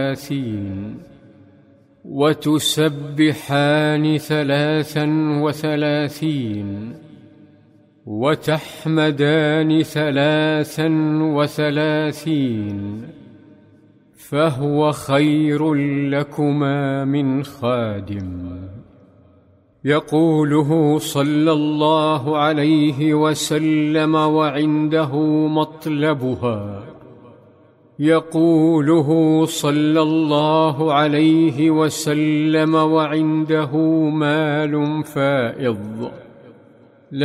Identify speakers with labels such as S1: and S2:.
S1: وتسبحان 33 وتحمدان 33 فهو خير لكما من خادم يقوله صلى الله عليه وسلم وعنده مطلبها. يقوله صلى الله عليه وسلم وعنده مال فائض.